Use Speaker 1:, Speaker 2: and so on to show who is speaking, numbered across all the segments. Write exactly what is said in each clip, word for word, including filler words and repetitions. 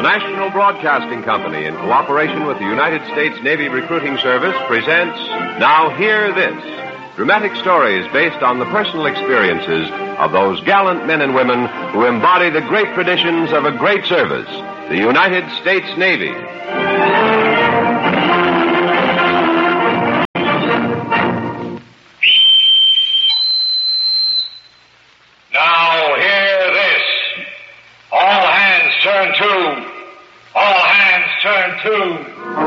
Speaker 1: National Broadcasting Company, in cooperation with the United States Navy Recruiting Service, presents Now Hear This, dramatic stories based on the personal experiences of those gallant men and women who embody the great traditions of a great service, the United States Navy.
Speaker 2: Now hear this. All hands turn to. All hands turn to.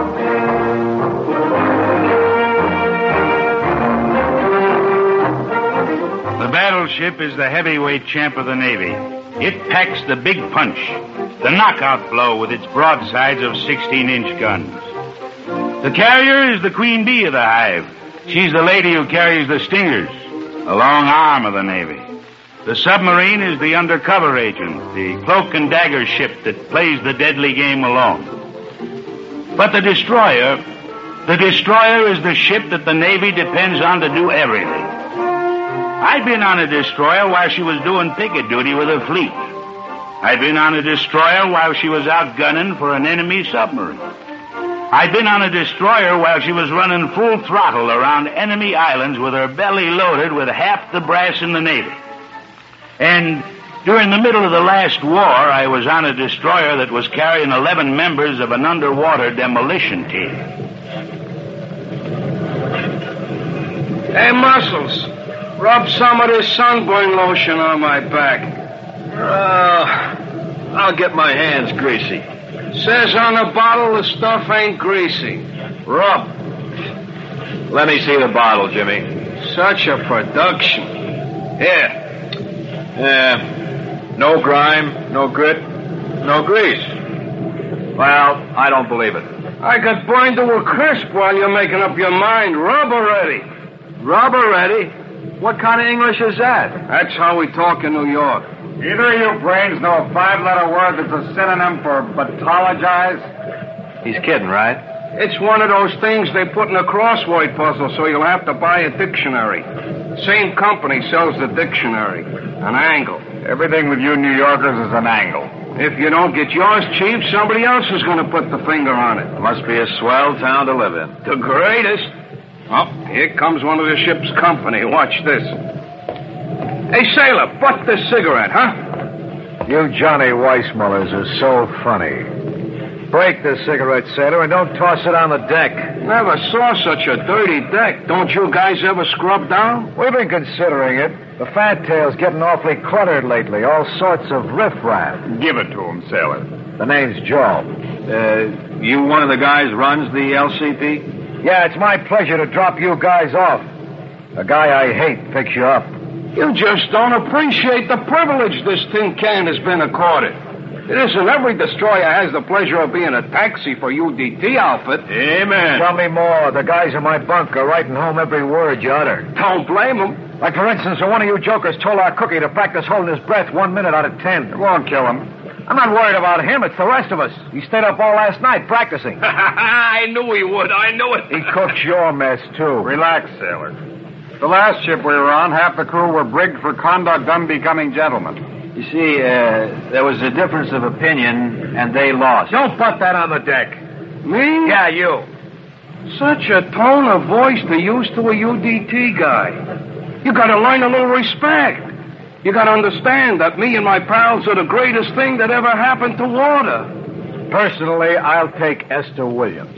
Speaker 3: The battleship is the heavyweight champ of the Navy. It packs the big punch, the knockout blow with its broadsides of sixteen-inch guns. The carrier is the queen bee of the hive. She's the lady who carries the stingers, the long arm of the Navy. The submarine is the undercover agent, the cloak and dagger ship that plays the deadly game alone. But the destroyer, the destroyer is the ship that the Navy depends on to do everything. I'd been on a destroyer while she was doing picket duty with her fleet. I'd been on a destroyer while she was out gunning for an enemy submarine. I'd been on a destroyer while she was running full throttle around enemy islands with her belly loaded with half the brass in the Navy. And during the middle of the last war, I was on a destroyer that was carrying eleven members of an underwater demolition team.
Speaker 4: Hey, Muscles, rub some of this sunburn lotion on my back.
Speaker 5: Uh, I'll get my hands greasy.
Speaker 4: Says on the bottle the stuff ain't greasy.
Speaker 5: Rub. Let me see the bottle, Jimmy.
Speaker 4: Such a production.
Speaker 5: Here. Uh, no grime, no grit, no grease. Well, I don't believe it.
Speaker 4: I got burned to a crisp while you're making up your mind. Rub already.
Speaker 5: Rub already? What kind of English is that?
Speaker 4: That's how we talk in New York.
Speaker 6: Either of you brains know a five-letter word that's a synonym for batologize?
Speaker 5: He's kidding, right?
Speaker 4: It's one of those things they put in a crossword puzzle, so you'll have to buy a dictionary. Same company sells the dictionary. An angle.
Speaker 6: Everything with you New Yorkers is an angle.
Speaker 4: If you don't get yours cheap, somebody else is going to put the finger on it.
Speaker 5: Must be a swell town to live in.
Speaker 4: The greatest. Oh, here comes one of the ship's company. Watch this. Hey, sailor, butt this cigarette, huh?
Speaker 7: You Johnny Weissmullers are so funny. Break the cigarette, sailor, and don't toss it on the deck.
Speaker 4: Never saw such a dirty deck. Don't you guys ever scrub down?
Speaker 7: We've been considering it. The fat tail's getting awfully cluttered lately. All sorts of riffraff.
Speaker 6: Give it to him, sailor.
Speaker 7: The name's Joe.
Speaker 5: Uh, you one of the guys runs the L C P?
Speaker 7: Yeah, it's my pleasure to drop you guys off. A guy I hate picks you up.
Speaker 4: You just don't appreciate the privilege this tin can has been accorded. It isn't every destroyer has the pleasure of being a taxi for U D T outfit.
Speaker 5: Amen.
Speaker 7: Tell me more. The guys in my bunk are writing home every word you utter.
Speaker 4: Don't blame them.
Speaker 7: Like, for instance, when one of you jokers told our cookie to practice holding his breath one minute out of ten.
Speaker 6: It won't kill him.
Speaker 7: I'm not worried about him. It's the rest of us. He stayed up all last night practicing.
Speaker 4: I knew he would. I knew it.
Speaker 7: He cooks your mess, too.
Speaker 6: Relax, sailor. The last ship we were on, half the crew were brigged for conduct unbecoming gentlemen.
Speaker 5: You see, uh, there was a difference of opinion, and they lost.
Speaker 7: Don't butt that on the deck.
Speaker 4: Me?
Speaker 7: Yeah, you.
Speaker 4: Such a tone of voice to use to a U D T guy. You gotta learn a little respect. You gotta understand that me and my pals are the greatest thing that ever happened to water.
Speaker 7: Personally, I'll take Esther Williams.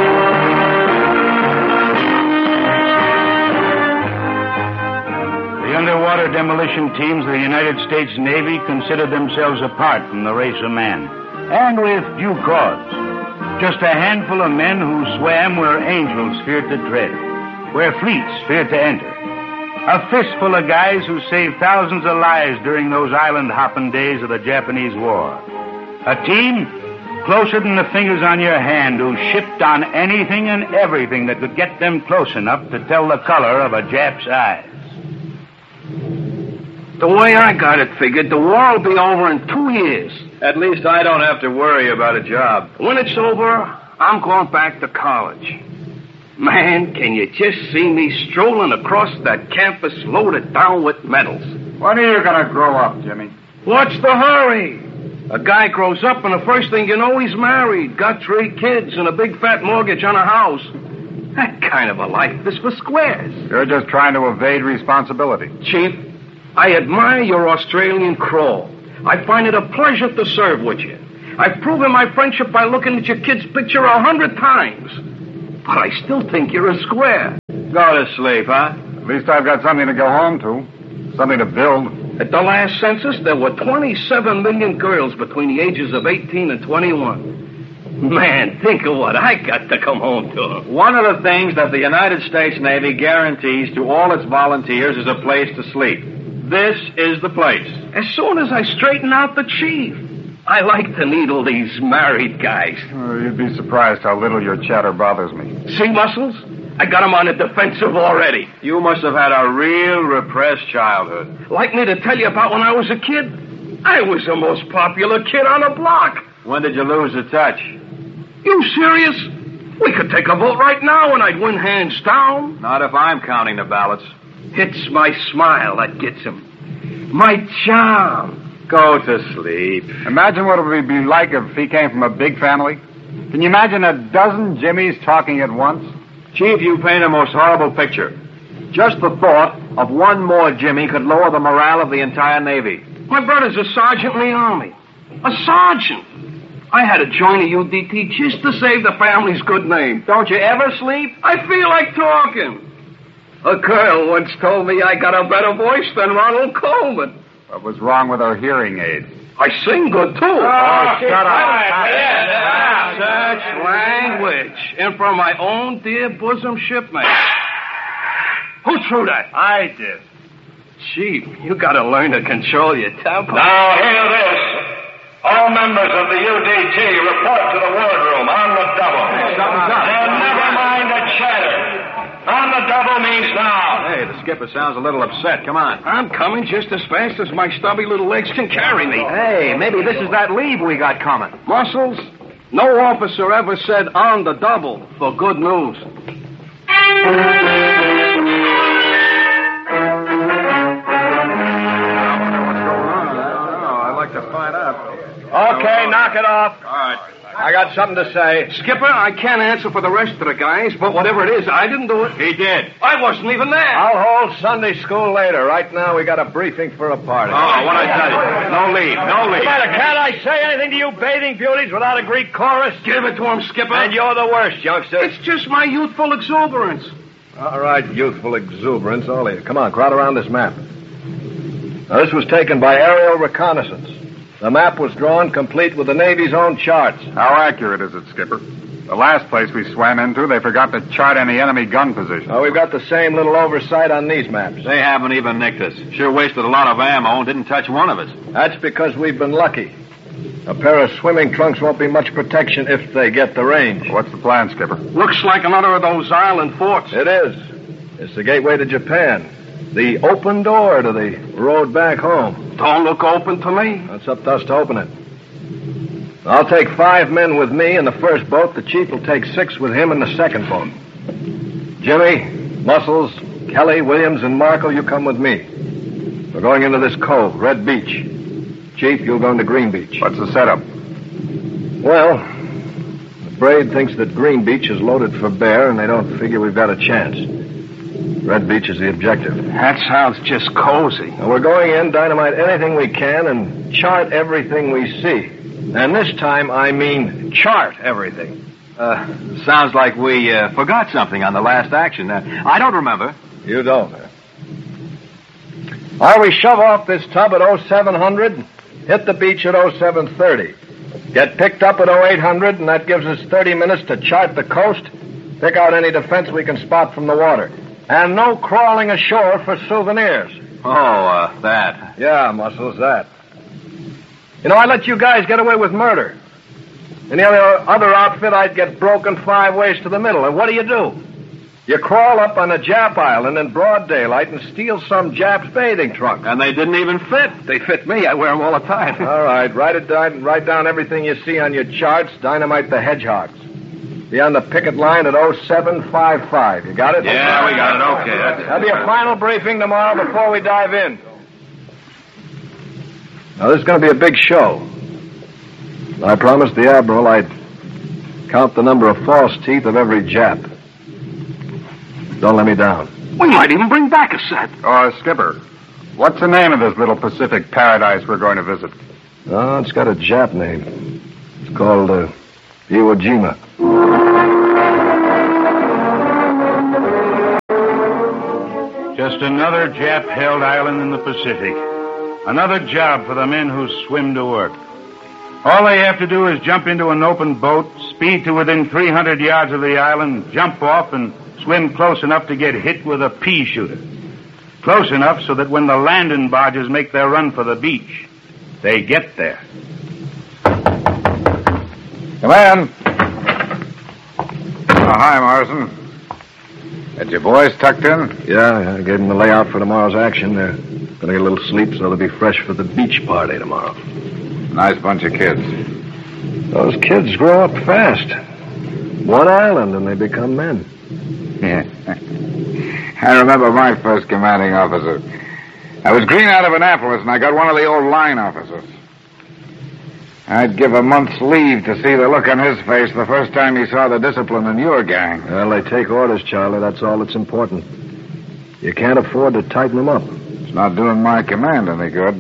Speaker 3: The underwater demolition teams of the United States Navy consider themselves apart from the race of man, and with due cause. Just a handful of men who swam where angels feared to tread, where fleets feared to enter. A fistful of guys who saved thousands of lives during those island-hopping days of the Japanese War. A team closer than the fingers on your hand who shipped on anything and everything that could get them close enough to tell the color of a Jap's eyes.
Speaker 4: The way I got it figured, the war will be over in two years.
Speaker 5: At least I don't have to worry about a job.
Speaker 4: When it's over, I'm going back to college. Man, can you just see me strolling across that campus loaded down with medals?
Speaker 6: When are you going to grow up, Jimmy?
Speaker 4: What's the hurry? A guy grows up, and the first thing you know, he's married, got three kids, and a big fat mortgage on a house. That kind of a life is for squares.
Speaker 6: You're just trying to evade responsibility.
Speaker 4: Chief, I admire your Australian crawl. I find it a pleasure to serve with you. I've proven my friendship by looking at your kid's picture a hundred times. But I still think you're a square.
Speaker 5: Go to sleep, huh?
Speaker 6: At least I've got something to go home to. Something to build.
Speaker 4: At the last census, there were twenty-seven million girls between the ages of eighteen and twenty-one. Man, think of what I got to come home to.
Speaker 5: One of the things that the United States Navy guarantees to all its volunteers is a place to sleep. This is the place.
Speaker 4: As soon as I straighten out the chief. I like to needle these married guys.
Speaker 6: Oh, you'd be surprised how little your chatter bothers me.
Speaker 4: See, Muscles? I got him on the defensive already.
Speaker 5: You must have had a real repressed childhood.
Speaker 4: Like me to tell you about when I was a kid? I was the most popular kid on the block.
Speaker 5: When did you lose the touch?
Speaker 4: You serious? We could take a vote right now and I'd win hands down.
Speaker 5: Not if I'm counting the ballots.
Speaker 4: It's my smile that gets him. My charm.
Speaker 5: Go to sleep.
Speaker 6: Imagine what it would be like if he came from a big family. Can you imagine a dozen Jimmys talking at once?
Speaker 5: Chief, you paint a most horrible picture. Just the thought of one more Jimmy could lower the morale of the entire Navy.
Speaker 4: My brother's a sergeant in the Army. A sergeant. I had to join a U D T just to save the family's good name.
Speaker 5: Don't you ever sleep?
Speaker 4: I feel like talking. A girl once told me I got a better voice than Ronald Coleman.
Speaker 6: What was wrong with her hearing aid?
Speaker 4: I sing good, too.
Speaker 5: Oh, shut up.
Speaker 4: Such language. And from my own dear bosom shipmate. Who threw that?
Speaker 5: I did.
Speaker 4: Chief, you gotta learn to control your temper.
Speaker 2: Now, hear this. All members of the U D T report to the wardroom on the double.
Speaker 5: Something's up.
Speaker 2: And never mind the chatter. On the double means now.
Speaker 5: Hey, the skipper sounds a little upset. Come on.
Speaker 4: I'm coming just as fast as my stubby little legs can carry me.
Speaker 5: Hey, maybe this is that leave we got coming.
Speaker 4: Muscles, no officer ever said on the double for good news.
Speaker 6: I'd like to find out.
Speaker 5: Okay, knock it off.
Speaker 6: All right.
Speaker 5: I got something to say.
Speaker 4: Skipper, I can't answer for the rest of the guys, but whatever it is, I didn't do it.
Speaker 5: He did.
Speaker 4: I wasn't even there.
Speaker 5: I'll hold Sunday school later. Right now, we got a briefing for a party. Oh, what I tell you. No leave, no leave.
Speaker 3: Can't I say anything to you bathing beauties without a Greek chorus?
Speaker 4: Give it to him, Skipper.
Speaker 3: And you're the worst, youngster.
Speaker 4: It's just my youthful exuberance.
Speaker 5: All right, youthful exuberance, all of you. Come on, crowd around this map. Now, this was taken by aerial reconnaissance. The map was drawn complete with the Navy's own charts.
Speaker 6: How accurate is it, Skipper? The last place we swam into, they forgot to chart any enemy gun position.
Speaker 5: Oh, we've got the same little oversight on these maps. They haven't even nicked us. Sure wasted a lot of ammo and didn't touch one of us. That's because we've been lucky. A pair of swimming trunks won't be much protection if they get the range.
Speaker 6: What's the plan, Skipper?
Speaker 4: Looks like another of those island forts.
Speaker 5: It is. It's the gateway to Japan. The open door to the road back home.
Speaker 4: Don't look open to me.
Speaker 5: It's up to us to open it. I'll take five men with me in the first boat. The chief will take six with him in the second boat. Jimmy, Muscles, Kelly, Williams, and Marco, you come with me. We're going into this cove, Red Beach. Chief, you'll go into Green Beach.
Speaker 6: What's the setup?
Speaker 5: Well, the Braid thinks that Green Beach is loaded for bear, and they don't figure we've got a chance. Red Beach is the objective.
Speaker 4: That sounds just cozy.
Speaker 5: Now, we're going in, dynamite anything we can, and chart everything we see. And this time, I mean chart everything. Uh, sounds like we uh, forgot something on the last action. Uh, I don't remember. You don't, huh? All right, we shove off this tub at oh seven hundred, hit the beach at oh seven thirty. Get picked up at oh eight hundred, and that gives us thirty minutes to chart the coast, pick out any defense we can spot from the water. And no crawling ashore for souvenirs. Oh, uh, that. Yeah, Muscles, that. You know, I let you guys get away with murder. In the other, other outfit, I'd get broken five ways to the middle. And what do you do? You crawl up on a Jap island in broad daylight and steal some Jap's bathing trunk. And they didn't even fit.
Speaker 4: They fit me. I wear them all the time.
Speaker 5: All right, write it down. Write down everything you see on your charts. Dynamite the hedgehogs. Be on the picket line at oh seven fifty-five. You got it?
Speaker 2: Yeah, we got it. Okay. That's...
Speaker 5: There'll be a final briefing tomorrow before we dive in. Now, this is going to be a big show. I promised the Admiral I'd count the number of false teeth of every Jap. Don't let me down.
Speaker 4: We might even bring back a set.
Speaker 6: Oh, Skipper, what's the name of this little Pacific paradise we're going to visit?
Speaker 5: Oh, it's got a Jap name. It's called uh, Iwo Jima.
Speaker 3: Just another Jap-held island in the Pacific. Another job for the men who swim to work. All they have to do is jump into an open boat, speed to within three hundred yards of the island, jump off, and swim close enough to get hit with a pea shooter. Close enough so that when the landing barges make their run for the beach, they get there.
Speaker 6: Come in. Oh, hi, Morrison. Had your boys tucked in?
Speaker 5: Yeah, yeah, I gave them the layout for tomorrow's action. They're going to get a little sleep so they'll be fresh for the beach party tomorrow.
Speaker 6: Nice bunch of kids.
Speaker 5: Those kids grow up fast. One island and they become men.
Speaker 6: Yeah. I remember my first commanding officer. I was green out of Annapolis, and I got one of the old line officers. I'd give a month's leave to see the look on his face the first time he saw the discipline in your gang.
Speaker 5: Well, they take orders, Charlie. That's all that's important. You can't afford to tighten them up.
Speaker 6: It's not doing my command any good.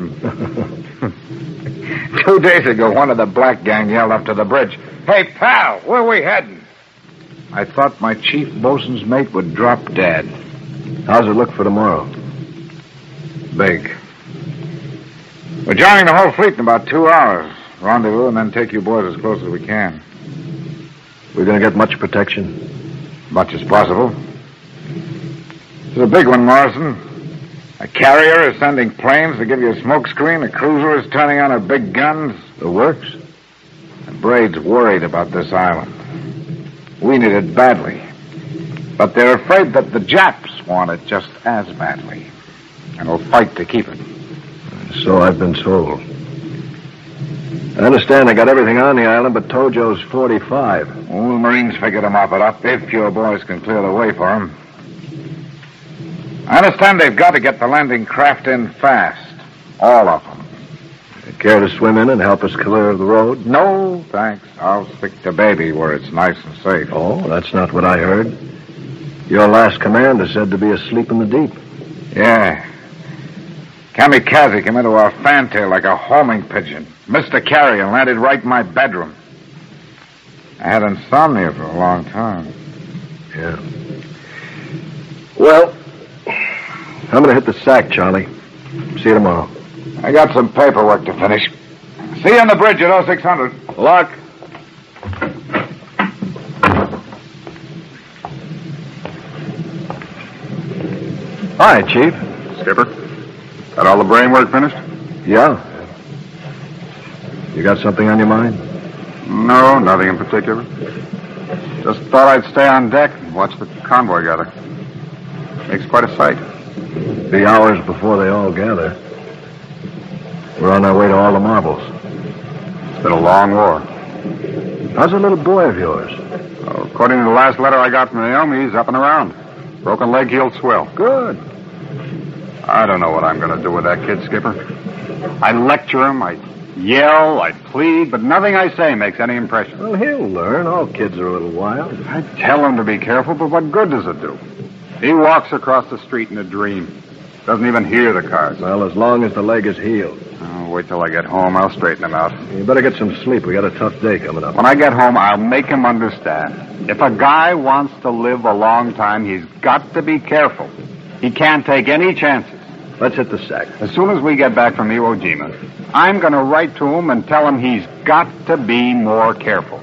Speaker 6: Two days ago, one of the black gang yelled up to the bridge, "Hey, pal, where we heading?" I thought my chief bosun's mate would drop dead.
Speaker 5: How's it look for tomorrow?
Speaker 6: Big. We're joining the whole fleet in about two hours. Rendezvous and then take you boys as close as we can.
Speaker 5: We're going to get much protection?
Speaker 6: Much as possible. This is a big one, Morrison. A carrier is sending planes to give you a smoke screen. A cruiser is turning on her big guns.
Speaker 5: The works?
Speaker 6: The Braid's worried about this island. We need it badly. But they're afraid that the Japs want it just as badly. And will fight to keep it.
Speaker 5: So I've been told. I understand they got everything on the island, but Tojo's forty-five.
Speaker 6: Well, the Marines figured to mop it up if your boys can clear the way for him. I understand they've got to get the landing craft in fast. All of them.
Speaker 5: Care to swim in and help us clear the road?
Speaker 6: No, thanks. I'll stick to baby where it's nice and safe.
Speaker 5: Oh, that's not what I heard. Your last commander said to be asleep in the deep.
Speaker 6: Yeah. Kamikaze came into our fantail like a homing pigeon. Missed a carrier and landed right in my bedroom. I had insomnia for a long time.
Speaker 5: Yeah. Well, I'm going to hit the sack, Charlie. See you tomorrow.
Speaker 6: I got some paperwork to finish. See you on the bridge at oh six hundred.
Speaker 5: Luck. Hi, Chief.
Speaker 6: Skipper, got all the brain work finished?
Speaker 5: Yeah. You got something on your mind?
Speaker 6: No, nothing in particular. Just thought I'd stay on deck and watch the convoy gather. Makes quite a sight.
Speaker 5: Be hours before they all gather. We're on our way to all the marbles.
Speaker 6: It's been a long war.
Speaker 5: How's a little boy of yours?
Speaker 6: Well, according to the last letter I got from Naomi, he's up and around. Broken leg healed swell.
Speaker 5: Good.
Speaker 6: I don't know what I'm going to do with that kid, Skipper. I lecture him, I yell, I plead, but nothing I say makes any impression.
Speaker 5: Well, he'll learn. All kids are a little wild.
Speaker 6: I tell him to be careful, but what good does it do? He walks across the street in a dream. Doesn't even hear the cars.
Speaker 5: Well, as long as the leg is healed.
Speaker 6: Oh, wait till I get home. I'll straighten him out.
Speaker 5: You better get some sleep. We got a tough day coming up.
Speaker 6: When I get home, I'll make him understand. If a guy wants to live a long time, he's got to be careful. He can't take any chances.
Speaker 5: Let's hit the sack.
Speaker 6: As soon as we get back from Iwo Jima, I'm going to write to him and tell him he's got to be more careful.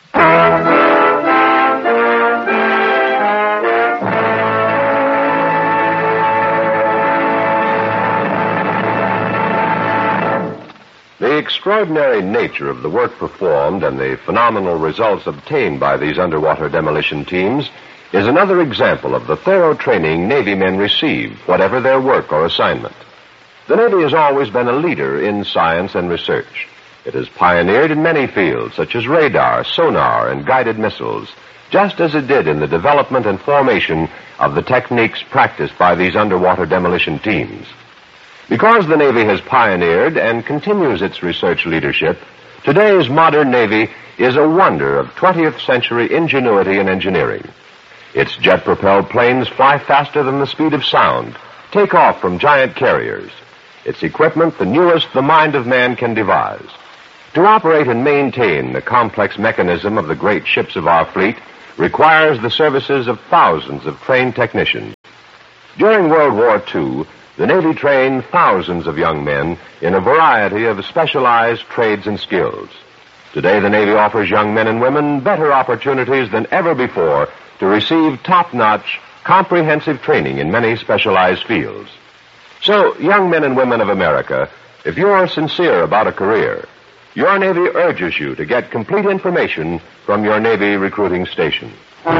Speaker 1: The extraordinary nature of the work performed and the phenomenal results obtained by these underwater demolition teams is another example of the thorough training Navy men receive, whatever their work or assignment. The Navy has always been a leader in science and research. It has pioneered in many fields, such as radar, sonar, and guided missiles, just as it did in the development and formation of the techniques practiced by these underwater demolition teams. Because the Navy has pioneered and continues its research leadership, Today's modern Navy is a wonder of twentieth century ingenuity and engineering. Its jet-propelled planes fly faster than the speed of sound, take off from giant carriers. Its equipment the newest the mind of man can devise. To operate and maintain the complex mechanism of the great ships of our fleet requires the services of thousands of trained technicians. During World War Two, the Navy trained thousands of young men in a variety of specialized trades and skills. Today, the Navy offers young men and women better opportunities than ever before to receive top-notch, comprehensive training in many specialized fields. So, young men and women of America, if you are sincere about a career, your Navy urges you to get complete information from your Navy recruiting station.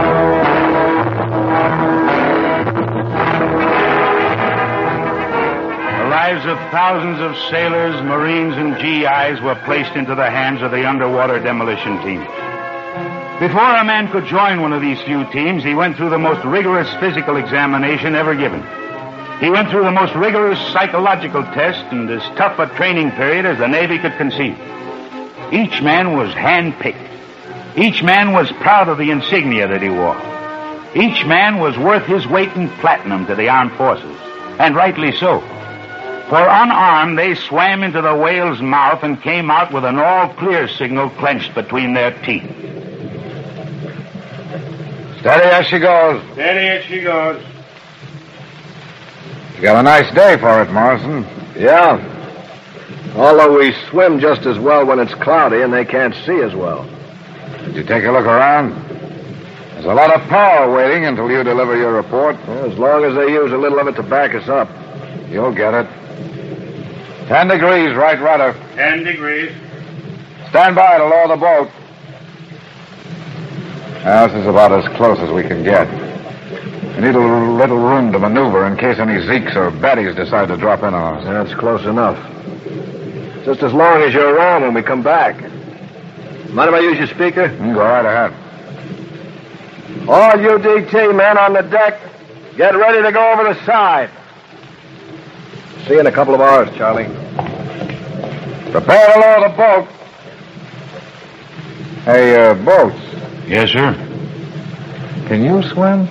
Speaker 3: The lives of thousands of sailors, Marines, and G Is were placed into the hands of the underwater demolition team. Before a man could join one of these few teams, he went through the most rigorous physical examination ever given. He went through the most rigorous psychological test and as tough a training period as the Navy could conceive. Each man was hand-picked. Each man was proud of the insignia that he wore. Each man was worth his weight in platinum to the armed forces, and rightly so. For unarmed, they swam into the whale's mouth and came out with an all-clear signal clenched between their teeth.
Speaker 6: Steady as she goes.
Speaker 3: Steady as she goes.
Speaker 6: You got a nice day for it, Morrison.
Speaker 5: Yeah. Although we swim just as well when it's cloudy and they can't see as well.
Speaker 6: Did you take a look around? There's a lot of power waiting until you deliver your report.
Speaker 5: Well, as long as they use a little of it to back us up.
Speaker 6: You'll get it. Ten degrees, right rudder.
Speaker 3: Ten degrees.
Speaker 6: Stand by to lower the boat. Now, this is about as close as we can get. We need a little, little room to maneuver in case any Zeeks or Baddies decide to drop in on us.
Speaker 5: That's close enough. Just as long as you're around when we come back. Mind if I use your speaker?
Speaker 6: Mm, go right ahead.
Speaker 5: All U D T men on the deck, get ready to go over the side. See you in a couple of hours, Charlie.
Speaker 6: Prepare to lower the boat. Hey, uh, boats.
Speaker 3: Yes, sir.
Speaker 6: Can you swim?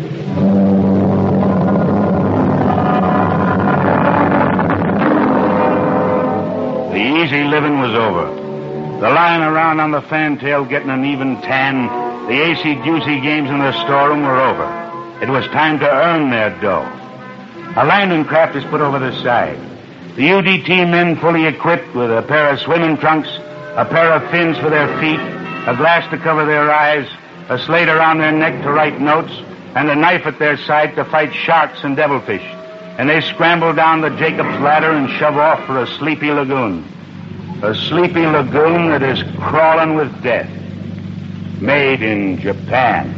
Speaker 3: The easy living was over. The lying around on the fantail getting an even tan, the acey-deucey games in the storeroom were over. It was time to earn their dough. A landing craft is put over the side. The U D T men fully equipped with a pair of swimming trunks, a pair of fins for their feet, a glass to cover their eyes, a slate around their neck to write notes, and a knife at their side to fight sharks and devilfish. And they scramble down the Jacob's ladder and shove off for a sleepy lagoon. A sleepy lagoon that is crawling with death. Made in Japan.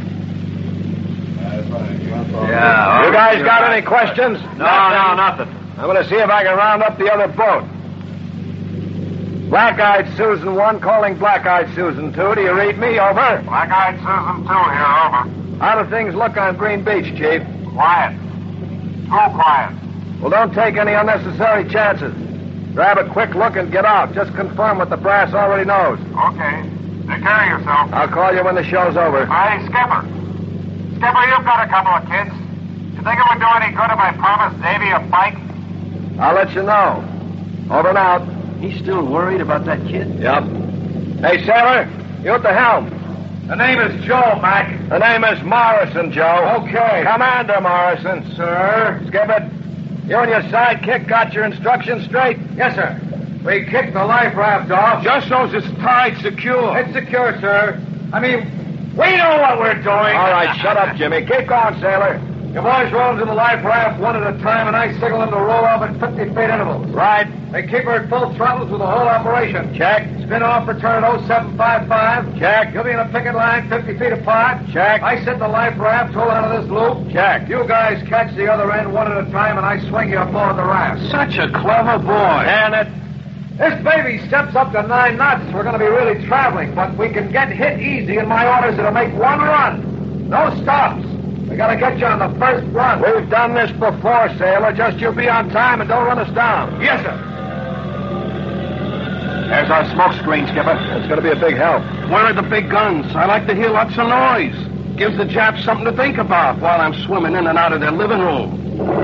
Speaker 5: Yeah. You guys got any questions?
Speaker 7: No, no, nothing.
Speaker 5: I'm going to see if I can round up the other boat. Black-Eyed Susan one calling Black-Eyed Susan two. Do you read me? Over.
Speaker 2: Black-eyed Susan two here, over.
Speaker 5: How do things look on Green Beach, Chief?
Speaker 2: Quiet. Too quiet.
Speaker 5: Well, don't take any unnecessary chances. Grab a quick look and get out. Just confirm what the brass already knows.
Speaker 2: Okay. Take care of yourself.
Speaker 5: I'll call you when the show's over.
Speaker 2: Hey, Skipper. Skipper, you've got a couple of kids. You think it would do any good if I promised Davy a bike?
Speaker 5: I'll let you know. Over and out.
Speaker 7: He's still worried about that kid?
Speaker 5: Yep. Hey, sailor, you at the helm.
Speaker 2: The name is Joe, Mac.
Speaker 5: The name is Morrison, Joe.
Speaker 2: Okay.
Speaker 5: Commander Morrison.
Speaker 2: Sir?
Speaker 5: Skip it. You and your sidekick got your instructions straight?
Speaker 2: Yes, sir. We kicked the life raft off.
Speaker 5: Just so it's tied secure.
Speaker 2: It's secure, sir. I mean, we know what we're doing.
Speaker 5: All right, shut up, Jimmy. Keep going, sailor.
Speaker 2: You boys roll into the life raft one at a time, and I signal them to roll off at fifty feet intervals.
Speaker 5: Right.
Speaker 2: They keep her at full throttle through the whole operation.
Speaker 5: Check.
Speaker 2: Spin off, return at oh seven five five.
Speaker 5: Check.
Speaker 2: You'll be in a picket line fifty feet apart.
Speaker 5: Check.
Speaker 2: I set the life raft, hold on to this loop.
Speaker 5: Check.
Speaker 2: You guys catch the other end one at a time, and I swing you aboard the raft.
Speaker 7: Such a clever boy.
Speaker 5: Damn it.
Speaker 2: This baby steps up to nine knots. We're going to be really traveling, but we can get hit easy, and my orders are to make one run. No stops. We got to get you on the first run.
Speaker 5: We've done this before, sailor. Just you be on time and don't run us down.
Speaker 2: Yes, sir.
Speaker 5: There's our smoke screen, Skipper. It's going to be a big help.
Speaker 4: Where are the big guns? I like to hear lots of noise. Gives the Japs something to think about while I'm swimming in and out of their living room.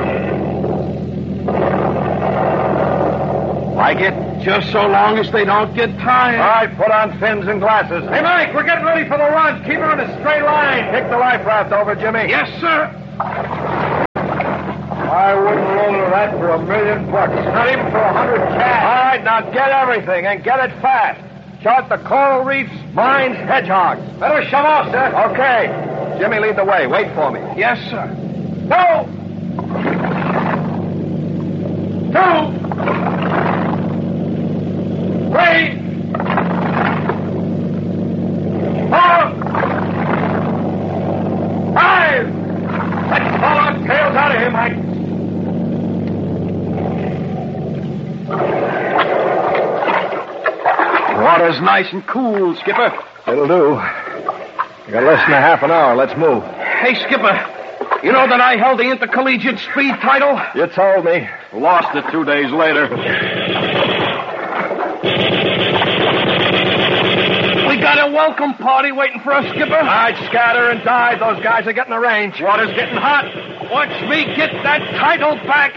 Speaker 5: Like it?
Speaker 4: Just so long as they don't get tired.
Speaker 2: All right, put on fins and glasses. Hey, Mike, we're getting ready for the run. Keep her in a straight line. Kick the life raft over, Jimmy.
Speaker 4: Yes, sir.
Speaker 2: I wouldn't roll to that for a million bucks. Not even for a hundred cash. All right, now get everything and get it fast. Chart the coral reefs, mines, hedgehogs. Better shove off, sir.
Speaker 5: Okay. Jimmy, lead the way. Wait for me.
Speaker 4: Yes, sir.
Speaker 2: Go! Two! Three! Four! Five! Let's haul our tails out of here, Mike.
Speaker 5: Water's nice and cool, Skipper. It'll do. We got less than a half an hour. Let's move.
Speaker 4: Hey, Skipper, you know that I held the intercollegiate speed title?
Speaker 5: You told me.
Speaker 6: Lost it two days later.
Speaker 4: We got a welcome party waiting for us, Skipper.
Speaker 2: All right, scatter and dive. Those guys are getting the range.
Speaker 4: Water's getting hot. Watch me get that title back.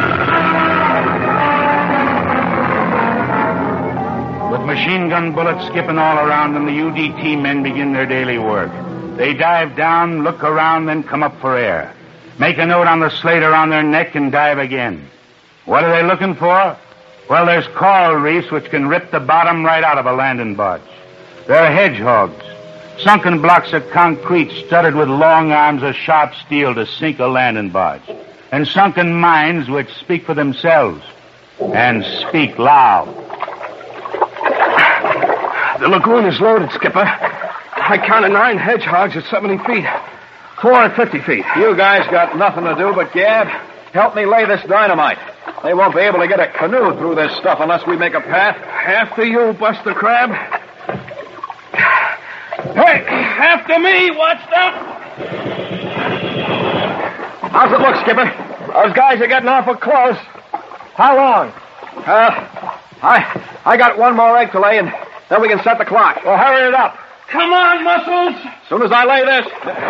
Speaker 3: With machine gun bullets skipping all around them, the U D T men begin their daily work. They dive down, look around, then come up for air. Make a note on the slate around their neck and dive again. What are they looking for? Well, there's coral reefs which can rip the bottom right out of a landing barge. There are hedgehogs, sunken blocks of concrete studded with long arms of sharp steel to sink a landing barge. And sunken mines which speak for themselves and speak loud.
Speaker 4: The lagoon is loaded, Skipper. I counted nine hedgehogs at seventy feet. Four at fifty feet.
Speaker 5: You guys got nothing to do but gab. Help me lay this dynamite. They won't be able to get a canoe through this stuff unless we make a path.
Speaker 4: After you, Buster Crab. Hey, after me, watch that.
Speaker 5: How's it look, Skipper? Those guys are getting awful close. How long? Uh, I I got one more egg to lay, and then we can set the clock.
Speaker 2: Well, hurry it up.
Speaker 4: Come on, Muscles.
Speaker 5: As soon as I lay this.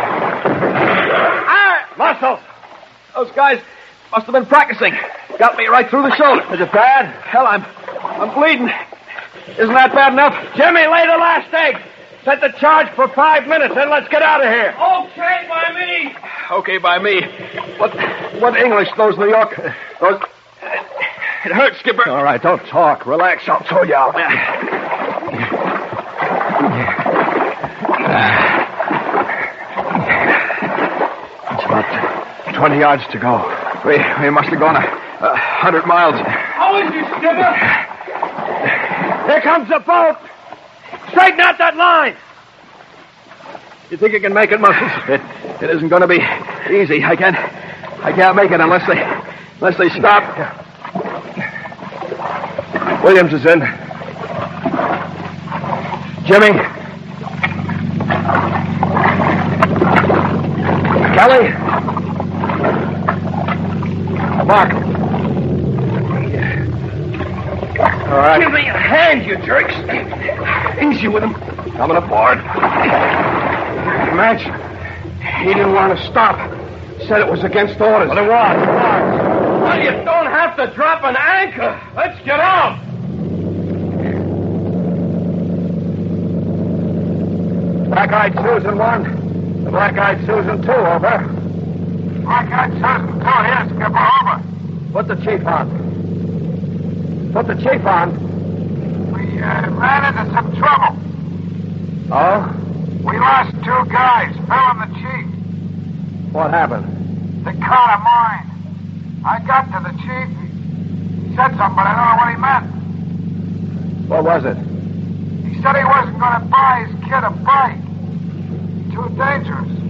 Speaker 5: Ah,
Speaker 2: Muscles!
Speaker 5: those guys must have been practicing. Got me right through the shoulder. Is it bad? Hell, I'm I'm bleeding. Isn't that bad enough?
Speaker 2: Jimmy, lay the last egg. Set the charge for five minutes, then let's get out of here.
Speaker 4: Okay by me.
Speaker 5: Okay by me. What what English, those New York... Those... It hurts, Skipper. All right, don't talk. Relax. I'll throw you out. It's about twenty yards to go. We, we must have gone a, a hundred miles.
Speaker 4: How is you, Skipper?
Speaker 2: Here comes the boat. Straighten out that line.
Speaker 5: You think you can make it, Muscles? It it isn't going to be easy. I can't I can't make it unless they unless they stop. Williams is in. Jimmy. Kelly. Mark. All right.
Speaker 4: Give me a hand, you jerks. Easy with him.
Speaker 5: Coming aboard.
Speaker 4: Match. He didn't want to stop. Said it was against orders.
Speaker 2: Well, it was. It was.
Speaker 4: Well, you don't have to drop an anchor. Let's get out.
Speaker 2: Black-eyed Susan one. The Black-eyed Susan two, over. Black-eyed Susan two, here, Skipper, over. Put the chief on. Put the chief on. We uh, ran into some trouble. Oh? We lost two guys, Phil and the chief. What happened? They caught a mine. I got to the chief. He, he said something, but I don't know what he meant. What was it? He said he wasn't going to buy his kid a bike. Too dangerous.